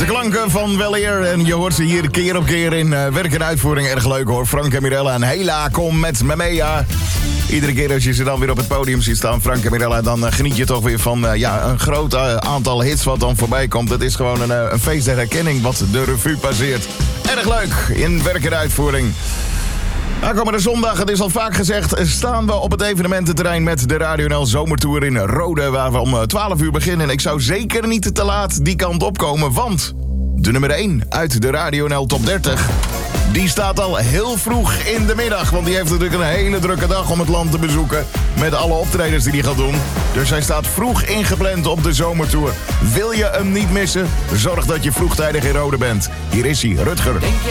De klanken van Weleer en je hoort ze hier keer op keer in werk en uitvoering. Erg leuk hoor. Frank en Mirella en Hela, kom met me mee. Iedere keer als je ze dan weer op het podium ziet staan, Frank en Mirella, dan geniet je toch weer van een groot aantal hits wat dan voorbij komt. Het is gewoon een feest der herkenning wat de revue passeert. Erg leuk in werk en uitvoering. Aankomende zondag, het is al vaak gezegd, staan we op het evenemententerrein met de Radio NL Zomertour in Rode, waar we om 12 uur beginnen. En ik zou zeker niet te laat die kant opkomen, want de nummer 1 uit de Radio NL Top 30... die staat al heel vroeg in de middag. Want die heeft natuurlijk een hele drukke dag om het land te bezoeken. Met alle optredens die hij gaat doen. Dus hij staat vroeg ingepland op de Zomertour. Wil je hem niet missen? Zorg dat je vroegtijdig in Rode bent. Hier is hij, Rutger. Denk